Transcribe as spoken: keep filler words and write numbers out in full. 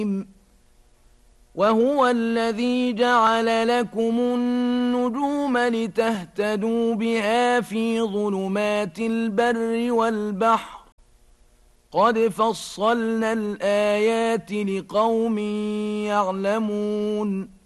وهو الذي جعل لكم النجوم لتهتدوا بها في ظلمات البر والبحر قد فصلنا الآيات لقوم يعلمون